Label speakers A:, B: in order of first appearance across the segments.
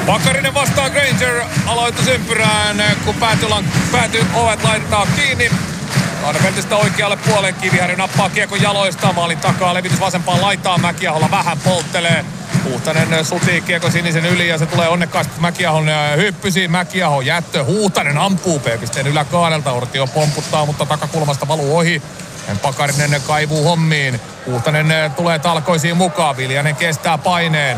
A: Pakarinen vastaa Granger aloitusympyrään, kun pääty ovet laittaa kiinni. Ahnefeltistä oikealle puoleen. Kiviharju nappaa kiekon jaloista. Maalin takaa levitys vasempaan laitaan. Mäkiaholla vähän polttelee. Huhtanen sutii kiekon sinisen yli ja se tulee onnekkaasti Mäkiahon hyppysiin. Mäkiaho jättö. Huhtanen ampuu P-pisteen yläkaarelta. Ortio pomputtaa, mutta takakulmasta valuu ohi. Pakarinen kaivuu hommiin. Huhtanen tulee talkoisiin mukaan. Viljanen kestää paineen.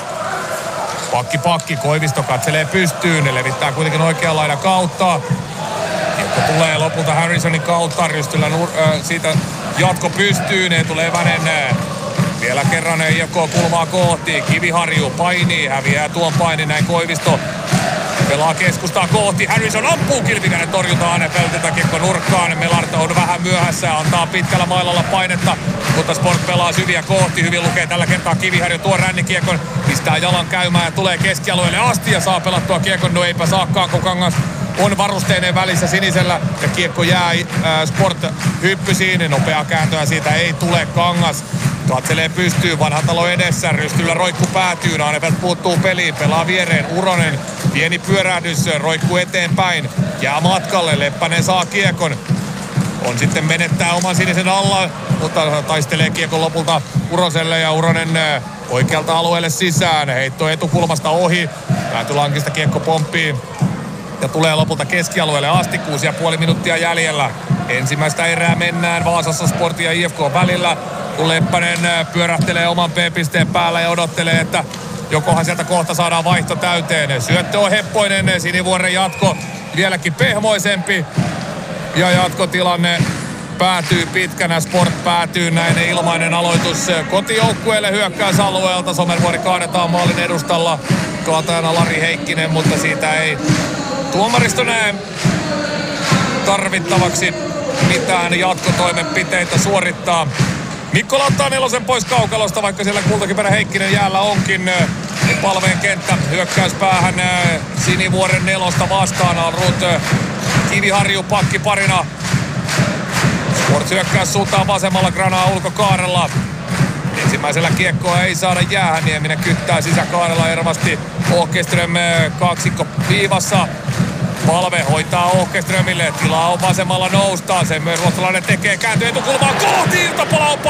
A: Pakki. Koivisto katselee pystyyn. Ne levittää kuitenkin oikean laidan kautta. Kiekko tulee lopulta Harrisonin kautta. Rystyllä siitä jatko pystyyn. Ne tulee Vänen. Vielä kerran IFK kulmaa kohti. Kiviharju painii. Häviää tuon paini. Näin Koivisto pelaa keskustaa kohti. Harrison ampuu. Kilpikäinen torjunta Ahnefeltiltä. Kiekko nurkkaan. Melarta on vähän myöhässä. Antaa pitkällä mailalla painetta. Mutta Sport pelaa syviä kohti. Hyvin lukee tällä kertaa Kiviharju tuon rännikiekon. Pistää jalan käymään ja tulee keskialueelle asti. Ja saa pelattua kiekon. No eipä saakaan, kun Kangas on varusteinen välissä sinisellä. Ja kiekko jää Sport hyppysiin. Nopeaa kääntöä siitä ei tule. Kangas katselee pystyyn, Vanhatalo edessä, Rystyllä roikku päätyy, Ahnefeldt puuttuu peliin, pelaa viereen, Uronen, pieni pyörähdys, roikku eteenpäin, jää matkalle, Leppänen saa kiekon, on sitten menettää oman sinisen alla, mutta taistelee kiekon lopulta Uroselle ja Uronen oikealta alueelle sisään, heitto etukulmasta ohi, päätylankista kiekko pomppii ja tulee lopulta keskialueelle asti, 6,5 minuuttia jäljellä. Ensimmäistä erää mennään Vaasassa Sportin ja IFK välillä. Kun Leppänen pyörähtelee oman P-pisteen päällä ja odottelee, että jokohan sieltä kohta saadaan vaihto täyteen. Syöttö on heppoinen, Sinivuoren jatko vieläkin pehmoisempi. Ja jatkotilanne päätyy pitkänä, Sport päätyy näin, ilmainen aloitus kotijoukkueelle hyökkäysalueelta. Somervuori kaadetaan maalin edustalla, kaatajana Lari Heikkinen, mutta siitä ei tuomaristo näe tarvittavaksi mitään jatkotoimenpiteitä suorittaa. Mikko ottaa nelosen pois kaukalosta, vaikka siellä Kultakiperä Heikkinen jäällä onkin. Palveen kenttä hyökkäyspäähän Sinivuoren nelosta vastaan on Kiviharju pakki parina. Sport hyökkäys suuntaan vasemmalla, Granaa ulkokaarella. Ensimmäisellä kiekkoa ei saada jäähän, Nieminen kyttää sisäkaarella ervasti. Åkerström kaksikko viivassa. Palve hoitaa Åkerströmille, tilaa on vasemmalla noustaan, sen myös ruotsalainen tekee, kääntyy etukulmaan kohti, irtopala on